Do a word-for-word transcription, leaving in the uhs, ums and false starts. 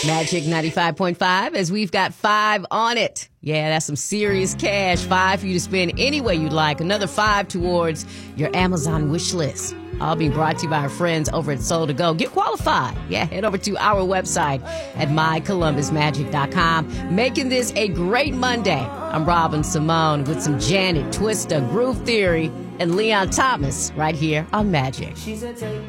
Magic ninety-five point five, as we've got five on it. Yeah, that's some serious cash. Five for you to spend any way you'd like. Another five towards your Amazon wish list. All being brought to you by our friends over at Soul to Go. Get qualified. Yeah, head over to our website at my columbus magic dot com. Making this a great Monday. I'm Robin Simone with some Janet, Twista, Groove Theory, and Leon Thomas right here on Magic. She said, take